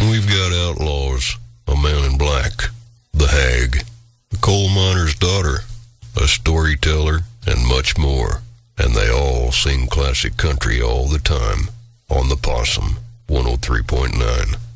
We've got outlaws, a man in black, the hag, a coal miner's daughter, a storyteller, and much more. And they all sing classic country all the time on the Possum 103.9.